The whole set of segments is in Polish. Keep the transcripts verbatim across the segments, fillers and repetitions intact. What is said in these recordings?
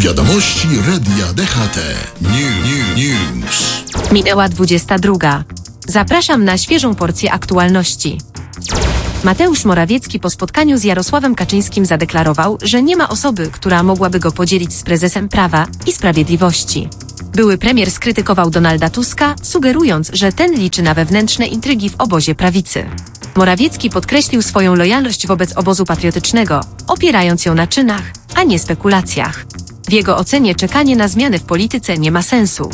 Wiadomości Radia D H T. New, new, news. Minęła dwudziesta druga. Zapraszam na świeżą porcję aktualności. Mateusz Morawiecki po spotkaniu z Jarosławem Kaczyńskim zadeklarował, że nie ma osoby, która mogłaby go podzielić z prezesem Prawa i Sprawiedliwości. Były premier skrytykował Donalda Tuska, sugerując, że ten liczy na wewnętrzne intrygi w obozie prawicy. Morawiecki podkreślił swoją lojalność wobec obozu patriotycznego, opierając ją na czynach, a nie spekulacjach. W jego ocenie czekanie na zmiany w polityce nie ma sensu.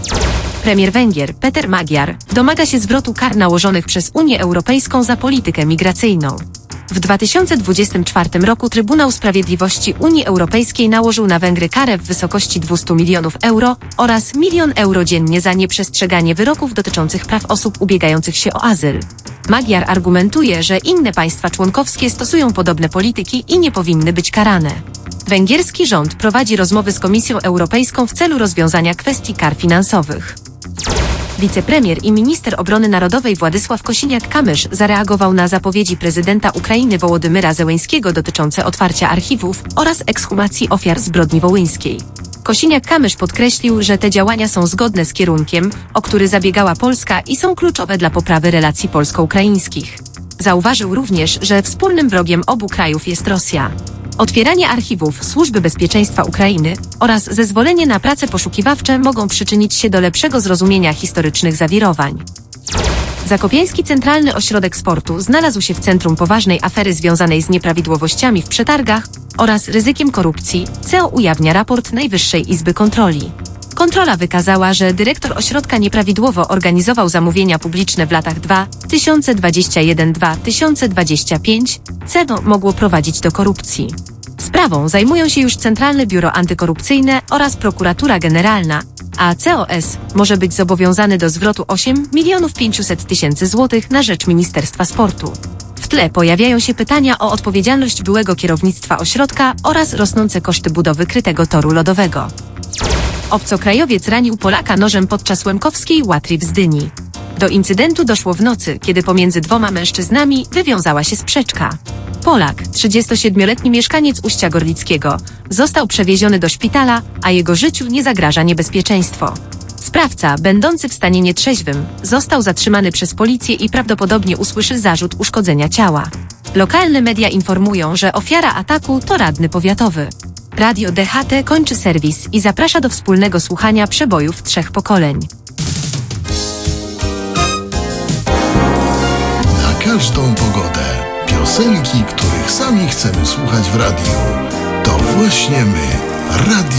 Premier Węgier, Peter Magyar, domaga się zwrotu kar nałożonych przez Unię Europejską za politykę migracyjną. W dwa tysiące dwudziestym czwartym roku Trybunał Sprawiedliwości Unii Europejskiej nałożył na Węgry karę w wysokości dwieście milionów euro oraz milion euro dziennie za nieprzestrzeganie wyroków dotyczących praw osób ubiegających się o azyl. Magyar argumentuje, że inne państwa członkowskie stosują podobne polityki i nie powinny być karane. Węgierski rząd prowadzi rozmowy z Komisją Europejską w celu rozwiązania kwestii kar finansowych. Wicepremier i minister obrony narodowej Władysław Kosiniak-Kamysz zareagował na zapowiedzi prezydenta Ukrainy Wołodymyra Zełenskiego dotyczące otwarcia archiwów oraz ekshumacji ofiar zbrodni wołyńskiej. Kosiniak-Kamysz podkreślił, że te działania są zgodne z kierunkiem, o który zabiegała Polska i są kluczowe dla poprawy relacji polsko-ukraińskich. Zauważył również, że wspólnym wrogiem obu krajów jest Rosja. Otwieranie archiwów Służby Bezpieczeństwa Ukrainy oraz zezwolenie na prace poszukiwawcze mogą przyczynić się do lepszego zrozumienia historycznych zawirowań. Zakopiański Centralny Ośrodek Sportu znalazł się w centrum poważnej afery związanej z nieprawidłowościami w przetargach oraz ryzykiem korupcji, co ujawnia raport Najwyższej Izby Kontroli. Kontrola wykazała, że dyrektor ośrodka nieprawidłowo organizował zamówienia publiczne w latach dwa tysiące dwudziestym pierwszym do dwa tysiące dwudziestego piątego, co mogło prowadzić do korupcji. Sprawą zajmują się już Centralne Biuro Antykorupcyjne oraz Prokuratura Generalna, a C O S może być zobowiązany do zwrotu osiem milionów pięćset tysięcy złotych na rzecz Ministerstwa Sportu. W tle pojawiają się pytania o odpowiedzialność byłego kierownictwa ośrodka oraz rosnące koszty budowy krytego toru lodowego. Obcokrajowiec ranił Polaka nożem podczas łemkowskiej łatry w Zdyni. Do incydentu doszło w nocy, kiedy pomiędzy dwoma mężczyznami wywiązała się sprzeczka. Polak, trzydziestosiedmioletni mieszkaniec Uścia Gorlickiego, został przewieziony do szpitala, a jego życiu nie zagraża niebezpieczeństwo. Sprawca, będący w stanie nietrzeźwym, został zatrzymany przez policję i prawdopodobnie usłyszy zarzut uszkodzenia ciała. Lokalne media informują, że ofiara ataku to radny powiatowy. Radio D H T kończy serwis i zaprasza do wspólnego słuchania przebojów trzech pokoleń. Na każdą pogodę. Piosenki, których sami chcemy słuchać w radiu. To właśnie my. Radio